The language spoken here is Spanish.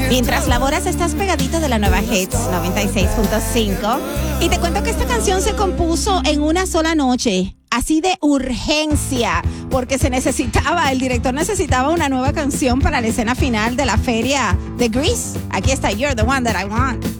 Mientras laboras, estás pegadito de la nueva Hits 96.5. Y te cuento que esta canción se compuso en una sola noche. Así de urgencia, porque el director necesitaba una nueva canción para la escena final de la feria de Grease. Aquí está You're the One That I Want.